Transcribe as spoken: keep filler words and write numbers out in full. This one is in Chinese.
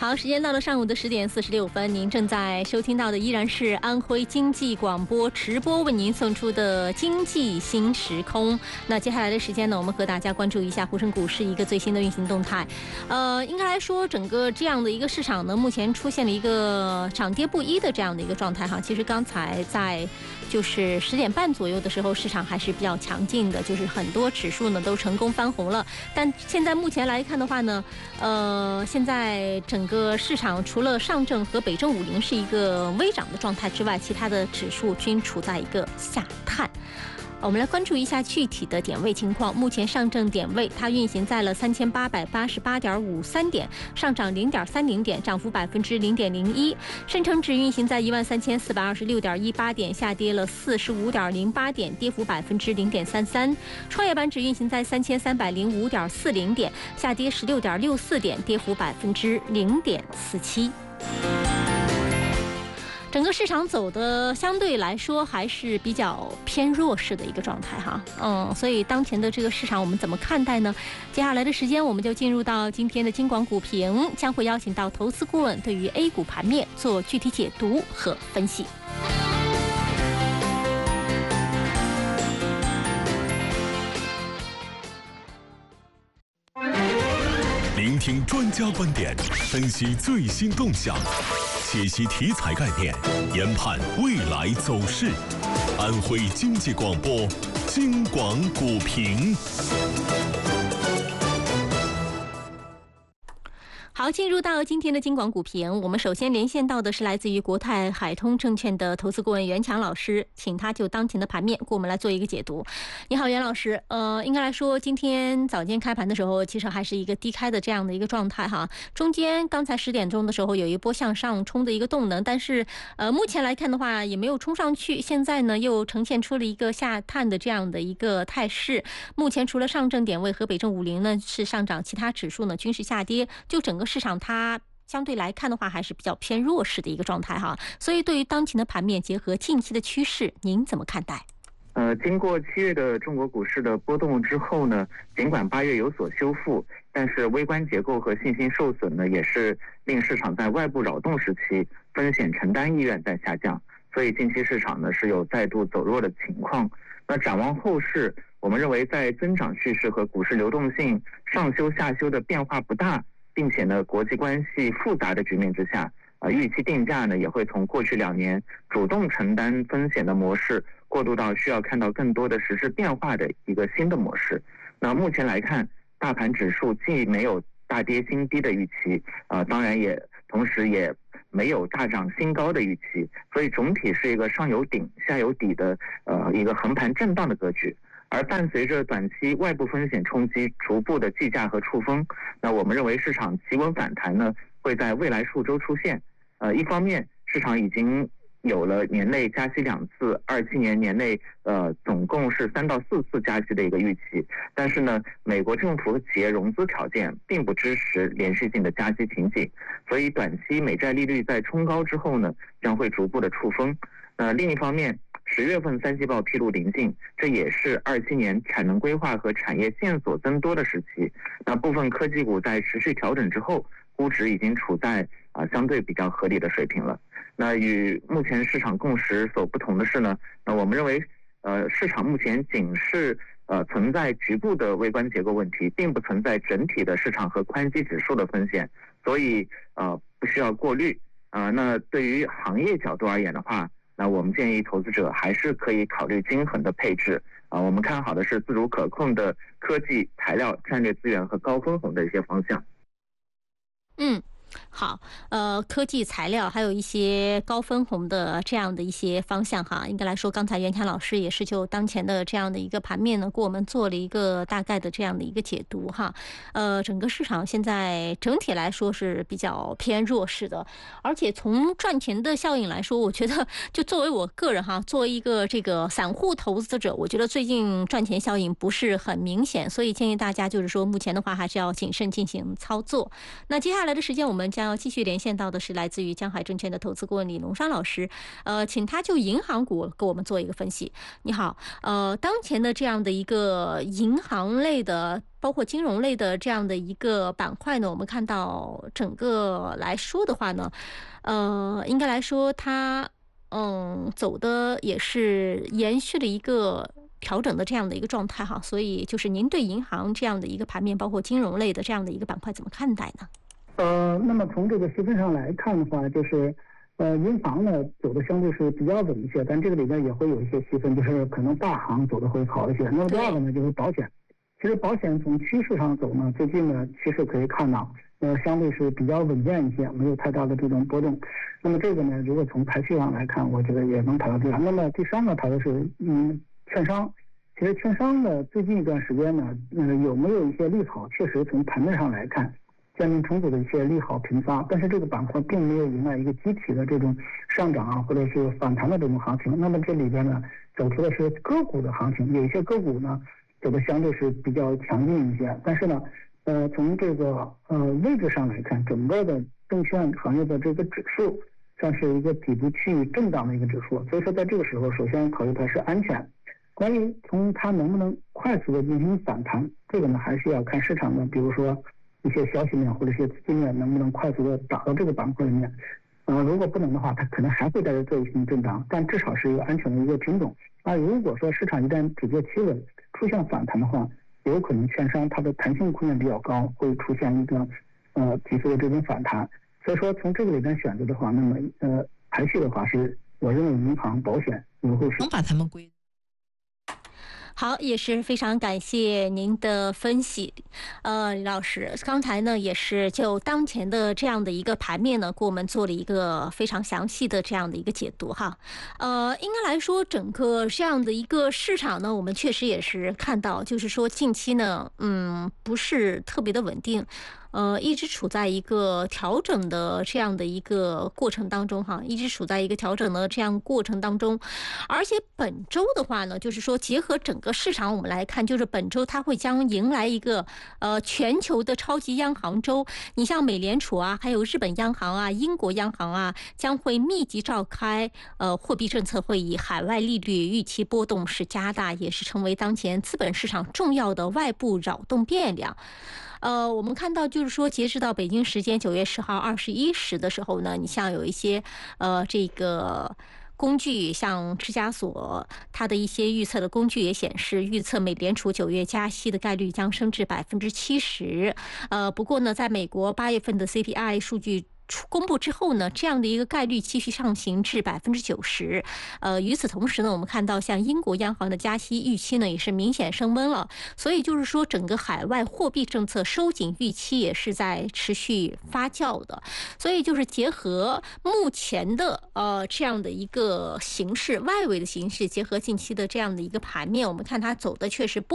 好，时间到了上午的十点四十六分，您正在收听到的依然是安徽经济广播直播为您送出的经济新时空。那接下来的时间呢，我们和大家关注一下沪深股市一个最新的运行动态。呃，应该来说，整个这样的一个市场呢，目前出现了一个涨跌不一的这样的一个状态哈。其实刚才在就是十点半左右的时候，市场还是比较强劲的，就是很多指数呢都成功翻红了。但现在目前来看的话呢，呃，现在整个市场除了上证和北证五零是一个微涨的状态之外，其他的指数均处在一个下探。我们来关注一下具体的点位情况。目前上证点位它运行在了三千八百八十八点五三点，上涨零点三零点，涨幅百分之零点零一。深成指运行在一万三千四百二十六点一八点，下跌了四十五点零八点，跌幅百分之零点三三。创业板指运行在三千三百零五点四零点，下跌十六点六四点，跌幅百分之零点四七。整个市场走的相对来说还是比较偏弱势的一个状态哈，嗯，所以当前的这个市场我们怎么看待呢？接下来的时间我们就进入到今天的金广股评，将会邀请到投资顾问对于 A 股盘面做具体解读和分析。 聆听专家观点，分析最新动向，解析题材概念，研判未来走势。安徽经济广播金广股评。 好，进入到今天的金广股评，我们首先连线到的是来自于国泰海通证券的投资顾问袁强老师，请他就当前的盘面给我们来做一个解读。你好，袁老师，呃，应该来说，今天早间开盘的时候，其实还是一个低开的这样的一个状态哈。中间刚才十点钟的时候有一波向上冲的一个动能，但是呃，目前来看的话也没有冲上去，现在呢又呈现出了一个下探的这样的一个态势。目前除了上证点位和北证五零呢是上涨，其他指数呢均是下跌，就整个市场它相对来看的话还是比较偏弱势的一个状态哈，所以对于当前的盘面结合近期的趋势，您怎么看待？ 呃，经过七月的中国股市的波动之后呢，尽管八月有所修复，但是微观结构和信心受损呢，也是令市场在外部扰动时期风险承担意愿在下降，所以近期市场呢是有再度走弱的情况。那展望后市，我们认为在增长趋势和股市流动性上修下修的变化不大，并且呢，国际关系复杂的局面之下，呃，预期定价呢也会从过去两年主动承担风险的模式，过渡到需要看到更多的实质变化的一个新的模式。那目前来看，大盘指数既没有大跌新低的预期，呃，当然也同时也没有大涨新高的预期，所以总体是一个上有顶下有底的呃一个横盘震荡的格局。而伴随着短期外部风险冲击逐步的计价和触峰，那我们认为市场企稳反弹呢会在未来数周出现。呃，一方面市场已经有了年内加息两次，二七年年内呃总共是三到四次加息的一个预期，但是呢，美国政府和企业融资条件并不支持连续性的加息情景，所以短期美债利率在冲高之后呢，将会逐步的触峰。呃，另一方面，十月份三季报披露临近，这也是二七年产能规划和产业线索增多的时期。那部分科技股在持续调整之后，估值已经处在啊、呃、相对比较合理的水平了。那与目前市场共识所不同的是呢，那我们认为，呃，市场目前仅是呃存在局部的微观结构问题，并不存在整体的市场和宽基指数的风险，所以呃不需要过虑啊、呃。那对于行业角度而言的话，那我们建议投资者还是可以考虑均衡的配置啊，我们看好的是自主可控的科技、材料、战略资源和高分红的一些方向。 嗯。好，呃，科技材料还有一些高分红的这样的一些方向哈，应该来说，刚才袁强老师也是就当前的这样的一个盘面呢，给我们做了一个大概的这样的一个解读哈。呃，整个市场现在整体来说是比较偏弱势的，而且从赚钱的效应来说，我觉得就作为我个人哈，作为一个这个散户投资者，我觉得最近赚钱效应不是很明显，所以建议大家就是说，目前的话还是要谨慎进行操作。那接下来的时间，我们将要继续连线到的是来自于江海证券的投资顾问李龙山老师，呃，请他就银行股给我们做一个分析。你好，呃，当前的这样的一个银行类的，包括金融类的这样的一个板块呢，我们看到整个来说的话呢，呃，应该来说它嗯走的也是延续了一个调整的这样的一个状态哈，所以就是您对银行这样的一个盘面，包括金融类的这样的一个板块怎么看待呢？ 呃，那么从这个细分上来看的话，就是呃，银行呢走的相对是比较稳一些，但这个里面也会有一些细分，就是可能大行走的会好一些。那么第二个呢，就是保险。其实保险从趋势上走呢，最近呢趋势可以看到，呃，相对是比较稳健一些，没有太大的这种波动。那么这个呢，如果从排序上来看，我觉得也能排到第二。那么第三个，它的是嗯，券商。其实券商呢，最近一段时间呢，呃，有没有一些利好？确实从盘面上来看，见证重组的一些利好频发，但是这个板块并没有迎来一个集体的这种上涨啊，或者是反弹的这种行情。那么这里边呢，走出的是个股的行情，有一些个股呢走的相对是比较强劲一些，但是呢，呃，从这个呃位置上来看，整个的证券行业的这个指数算是一个底部区域震荡的一个指数，所以说在这个时候，首先考虑它是安全。关于从它能不能快速的进行反弹，这个呢还是要看市场的，比如说一些消息面或者一些资金面能不能快速的打到这个板块里面。呃，如果不能的话，它可能还会在这做一些震荡，但至少是一个安全的一个品种。那如果说市场一旦止跌企稳，出现反弹的话，有可能券商它的弹性空间比较高，会出现一个呃急速的这种反弹。所以说从这个里边选择的话，那么呃排序的话是，我认为银行、保险也会是能把它们归。 好，也是非常感谢您的分析，呃，李老师，刚才呢也是就当前的这样的一个盘面呢，给我们做了一个非常详细的这样的一个解读哈，呃，应该来说，整个这样的一个市场呢，我们确实也是看到，就是说近期呢，嗯，不是特别的稳定。呃，一直处在一个调整的这样的一个过程当中哈，一直处在一个调整的这样过程当中，而且本周的话呢，就是说结合整个市场我们来看，就是本周它会将迎来一个呃全球的超级央行周，你像美联储啊，还有日本央行啊、英国央行啊，将会密集召开呃货币政策会议，海外利率预期波动是加大，也是成为当前资本市场重要的外部扰动变量。呃，我们看到就是说，截止到北京时间九月十号二十一时的时候呢，你像有一些呃这个工具，像芝加所它的一些预测的工具也显示，预测美联储九月加息的概率将升至百分之七十。呃，不过呢，在美国八月份的 C P I 数据公布之后呢，这样的一个概率继续上行至百分之九十。呃，与此同时呢，我们看到像英国央行的加息预期呢，也是明显升温了。所以就是说，整个海外货币政策收紧预期也是在持续发酵的。所以就是结合目前的呃这样的一个形势，外围的形势，结合近期的这样的一个盘面，我们看它走的确实不。